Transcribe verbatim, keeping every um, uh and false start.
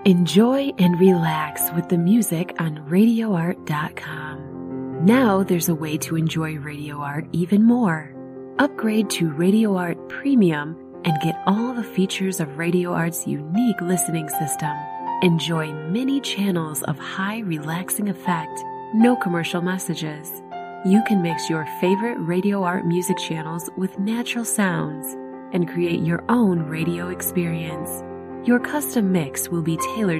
Enjoy and relax with the music on radio art dot com. Now there's a way to enjoy Radio Art even more. Upgrade to Radio Art Premium and get all the features of Radio Art's unique listening system. Enjoy many channels of high relaxing effect, no commercial messages. You can mix your favorite Radio Art music channels with natural sounds and create your own radio experience. Your custom mix will be tailored